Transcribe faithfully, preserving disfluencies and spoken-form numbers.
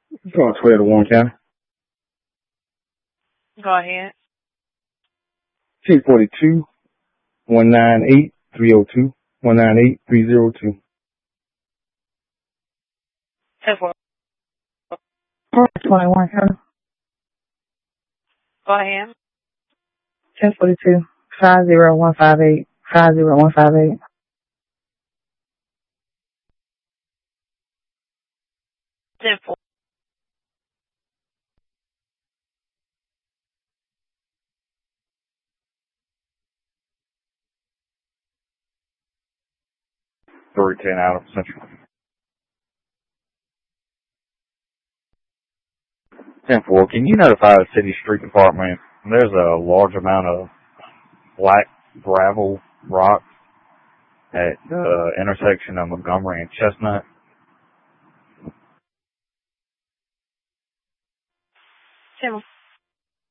Going twelve to Warren County. Go ahead. ten forty-two, one ninety-eight, three oh two, one ninety-eight, three oh two. ten four. twenty-one, sir. Go ahead. ten forty-two, five oh one five eight, five oh one five eight. ten four. three ten out of Central. ten four, can you notify the city street department? There's a large amount of black gravel rock at the intersection of Montgomery and Chestnut. ten